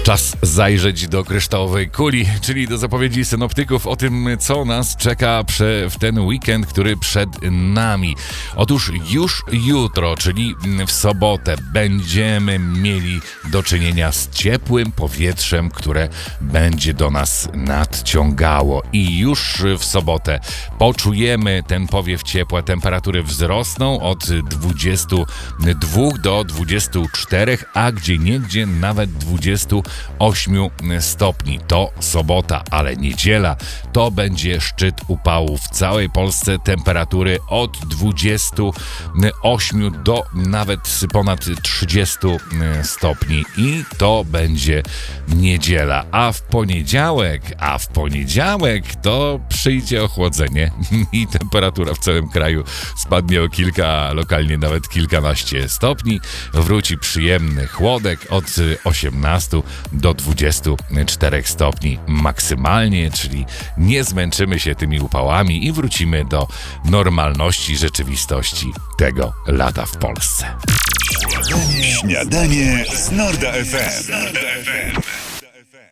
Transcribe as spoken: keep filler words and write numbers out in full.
Czas zajrzeć do kryształowej kuli, czyli do zapowiedzi synoptyków o tym, co nas czeka w ten weekend, który przed nami. Otóż już jutro, czyli w sobotę, będziemy mieli do czynienia z ciepłym powietrzem, które będzie do nas nadciągało. I już w sobotę poczujemy ten powiew ciepła. Temperatury wzrosną od dwudziestu dwóch do dwudziestu czterech, a gdzieniegdzie nawet dwudziestu ośmiu stopni. To sobota, ale niedziela to będzie szczyt upału. W całej Polsce temperatury od dwudziestu ośmiu do nawet ponad trzydziestu stopni i to będzie niedziela. A w poniedziałek, a w poniedziałek to przyjdzie ochłodzenie i temperatura w całym kraju spadnie o kilka, lokalnie nawet kilkanaście stopni. Wróci przyjemny chłodek od osiemnastu do dwudziestu czterech stopni maksymalnie, czyli nie zmęczymy się tymi upałami i wrócimy do normalności rzeczywistości tego lata w Polsce. Śniadanie z Norda F M.